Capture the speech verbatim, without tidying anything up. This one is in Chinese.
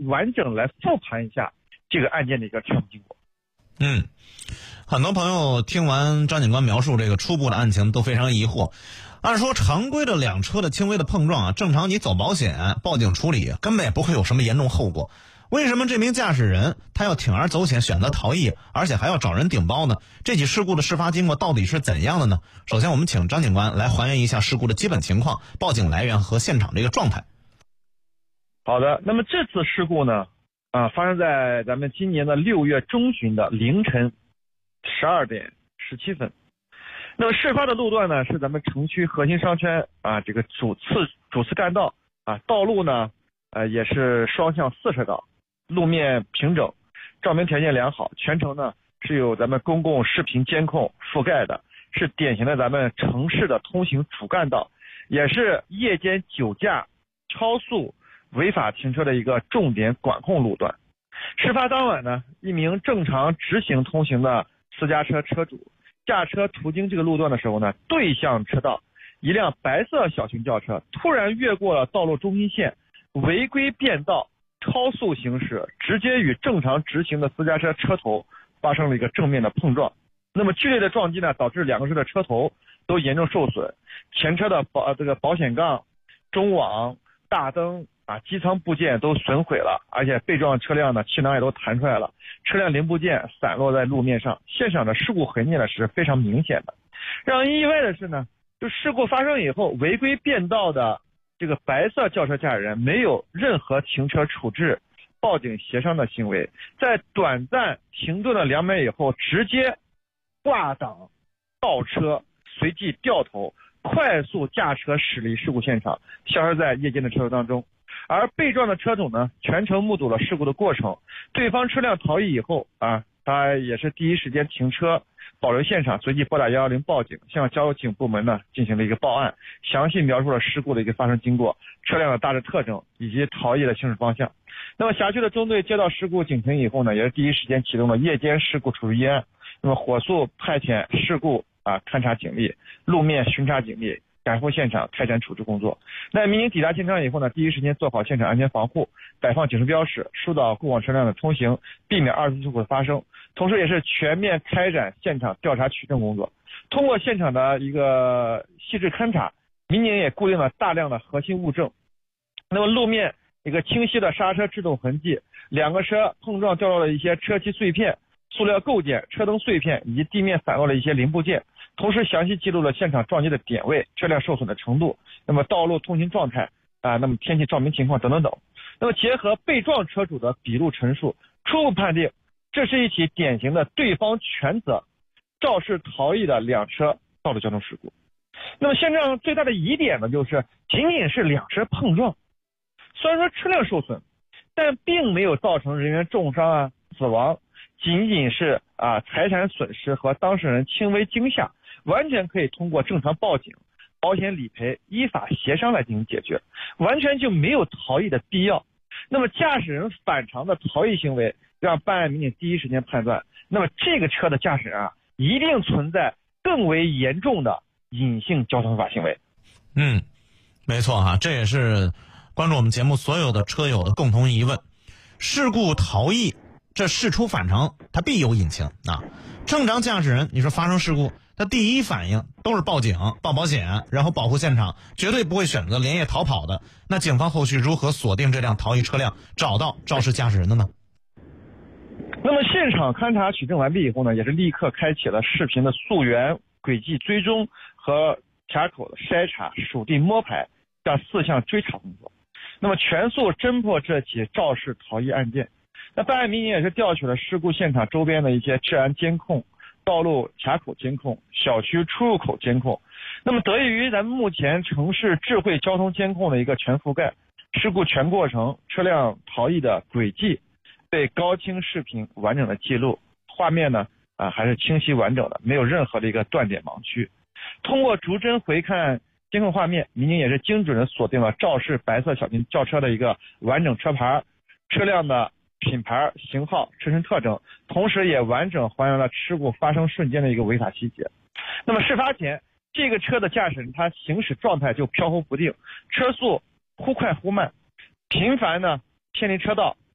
完整来复盘一下这个案件的一个全部经过。 嗯，很多朋友听完张警官描述这个初步的案情都非常疑惑。按说常规的两车的轻微的碰撞啊，正常你走保险报警处理根本也不会有什么严重后果，为什么这名驾驶人他要铤而走险选择逃逸，而且还要找人顶包呢？这起事故的事发经过到底是怎样的呢？首先我们请张警官来还原一下事故的基本情况、报警来源和现场这个状态。 好的，那么这次事故呢啊，发生在咱们今年的六月中旬的凌晨十二点十七分。那么事发的路段呢是咱们城区核心商圈啊这个主次主次干道啊，道路呢呃也是双向四车道，路面平整，照明条件良好，全程呢是有咱们公共视频监控覆盖的，是典型的咱们城市的通行主干道，也是夜间酒驾、超速、违法停车的一个重点管控路段。事发当晚呢，一名正常直行通行的私家车车主驾车途经这个路段的时候呢，对向车道一辆白色小型轿车突然越过了道路中心线，违规变道超速行驶，直接与正常直行的私家车车头发生了一个正面的碰撞。那么剧烈的撞击呢，导致两个车的车头都严重受损，前车的保这个保险杠、中网、大灯啊，机舱部件都损毁了，而且被撞车辆呢气囊也都弹出来了，车辆零部件散落在路面上，现场的事故痕迹呢是非常明显的。让人意外的是呢，就事故发生以后，违规变道的这个白色轿车驾驶人没有任何停车处置、报警协商的行为，在短暂停顿了两秒以后，直接挂档倒车，随即掉头快速驾车驶离事故现场，消失在夜间的车流当中。而被撞的车主呢，全程目睹了事故的过程，对方车辆逃逸以后啊，他也是第一时间停车保留现场，随即拨打一一零报警，向交警部门呢进行了一个报案，详细描述了事故的一个发生经过、车辆的大致特征以及逃逸的行驶方向。那么辖区的中队接到事故警情以后呢，也是第一时间启动了夜间事故处置议案，那么火速派遣事故啊勘查警力、路面巡查警力赶赴现场开展处置工作。那民警抵达现场以后呢，第一时间做好现场安全防护，摆放警示标识，疏导过往车辆的通行，避免二次事故的发生。同时也是全面开展现场调查取证工作。通过现场的一个细致勘查，民警也固定了大量的核心物证。那么路面一个清晰的刹车制动痕迹，两个车碰撞掉落了一些车漆碎片、塑料构件、车灯碎片以及地面散落了一些零部件，同时详细记录了现场撞击的点位、车辆受损的程度，那么道路通行状态啊，那么天气照明情况等等等。那么结合被撞车主的笔录陈述，初步判定这是一起典型的对方全责肇事逃逸的两车道路交通事故。那么现场最大的疑点呢，就是仅仅是两车碰撞，虽然说车辆受损，但并没有造成人员重伤啊、死亡，仅仅是啊财产损失和当事人轻微惊吓，完全可以通过正常报警、保险理赔、依法协商来进行解决，完全就没有逃逸的必要。那么驾驶人反常的逃逸行为，让办案民警第一时间判断，那么这个车的驾驶人啊，一定存在更为严重的隐性交通违法行为。 嗯，没错哈，这也是关注我们节目所有的车友的共同疑问。事故逃逸，这事出反常，它必有隐情啊。正常驾驶人，你说发生事故，他第一反应都是报警、报保险，然后保护现场，绝对不会选择连夜逃跑的。那警方后续如何锁定这辆逃逸车辆，找到肇事驾驶人的呢？ 那么现场勘查取证完毕以后呢，也是立刻开启了视频的溯源、轨迹追踪和卡口的筛查、属地摸排这四项追查工作，那么全速侦破这起肇事逃逸案件。那办案民警也是调取了事故现场周边的一些治安监控、道路卡口监控、小区出入口监控。那么得益于咱们目前城市智慧交通监控的一个全覆盖，事故全过程、车辆逃逸的轨迹被高清视频完整的记录，画面呢啊还是清晰完整的，没有任何的一个断点盲区。通过逐帧回看监控画面，民警也是精准的锁定了肇事白色小型轿车的一个完整车牌、车辆的品牌、型号、车身特征，同时也完整还原了事故发生瞬间的一个违法细节。那么事发前，这个车的驾驶人他行驶状态就飘忽不定，车速忽快忽慢，频繁呢偏离车道，